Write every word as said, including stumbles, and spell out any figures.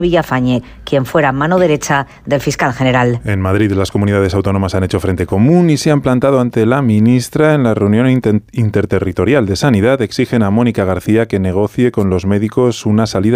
Villafañe, quien fuera mano derecha del fiscal general. En Madrid, las comunidades autónomas han hecho frente común y se han plantado ante la ministra en la reunión inter- interterritorial de Sanidad. Exigen a Mónica García que negocie con los médicos una salida